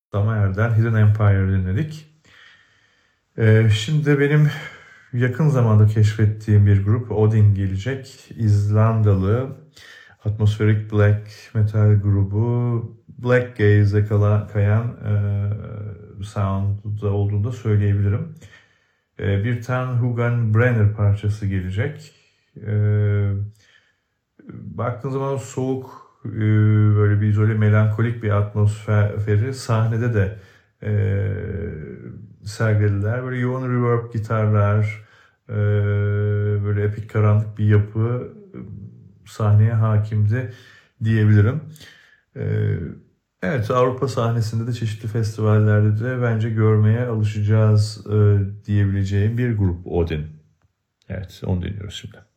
Damayer'den Hidden Empire dinledik. Şimdi de benim yakın zamanda keşfettiğim bir grup Odin gelecek. İzlandalı atmosferik black metal grubu. Black Gaze'e kayan sound'da olduğunu da söyleyebilirim. Bir tane Hugan Brenner parçası gelecek. Baktığın zaman soğuk, böyle bir izole, melankolik bir atmosferi sahnede de sergilediler. Böyle yoğun reverb gitarlar, böyle epik karanlık bir yapı sahneye hakimdi diyebilirim. Evet, Avrupa sahnesinde de çeşitli festivallerde de bence görmeye alışacağız diyebileceğim bir grup Odin. Evet, onu dinliyoruz şimdi.